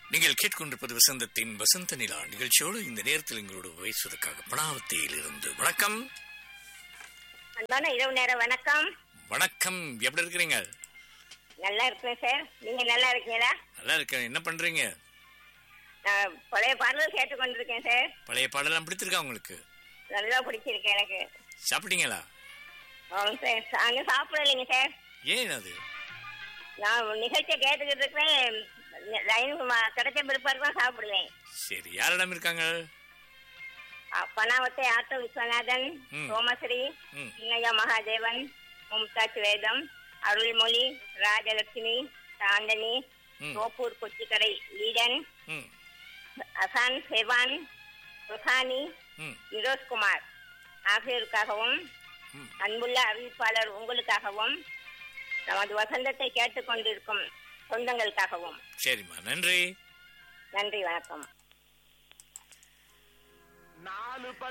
நீங்கள் கேட்கொண்டிருப்பது வசந்தத்தின் வசந்த நிலா நிகழ்ச்சியோடு இந்த நேரத்தில் எங்களோடு பேசுவதற்காக பணாவத்தியில் இருந்து வணக்கம். அன்பான இரவு நேர வணக்கம். வணக்கம், எப்படி இருக்கிறீங்க? நல்லா இருக்கேன் சார், நீங்க நல்லா இருக்கீங்களா? நல்லா இருக்கேன். என்ன பண்றீங்க? நான் பழைய பாடல்கள் கேட்டுக்கொண்டிருக்கேன் சார். பழைய பாடலாம் பிடித்திருக்கா உங்களுக்கு? நல்லா பிடிச்சிருக்கு எனக்கு. சாப்பிட்டீங்களா? ஆமாம் சார், நாங்க சாப்பிடலைங்க சார். ஏன் அது? நான் நிகழ்ச்சியை கேட்டுக்கிட்டு இருக்கிறேன். லைன் கிடைச்ச பிற்பாடு தான் சாப்பிடுவேன். சரி, யாரிடம் இருக்காங்க? பணாவத்தை ஆட்டோ விஸ்வநாதன், சோமஸ்ரீ, சின்னையா மகாதேவன், மும்தாஜ் வேதம், அருள்மொழி, ராஜலட்சுமி, சாந்தனி, தோப்பூர் கொச்சிக்கடை ஈடன், அசான் செவான், ருஹானி, நிரோஷ்குமார் ஆகியோருக்காகவும் அன்புள்ள அறிவிப்பாளர் உங்களுக்காகவும் நமது வசந்தத்தை கேட்டுக்கொண்டிருக்கும் சொந்தங்களுக்காகவும். சரிம்மா, நன்றி. நன்றி, வணக்கம்.